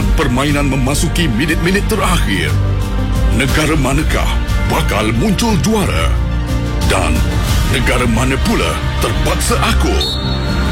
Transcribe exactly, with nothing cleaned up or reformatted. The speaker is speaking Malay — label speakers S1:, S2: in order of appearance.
S1: Saat permainan memasuki minit-minit terakhir, negara manakah bakal muncul juara? Dan negara mana pula terpaksa akur?